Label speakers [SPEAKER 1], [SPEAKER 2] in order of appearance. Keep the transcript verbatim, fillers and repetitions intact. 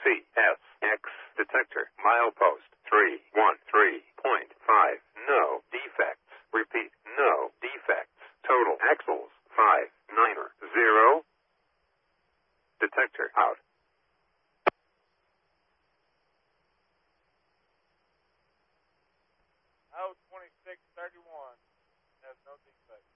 [SPEAKER 1] C S X detector milepost three one three point five. No defects. Repeat, no defects. Total axles five nine zero. Detector out.
[SPEAKER 2] Oh, twenty-six thirty-one has no defects.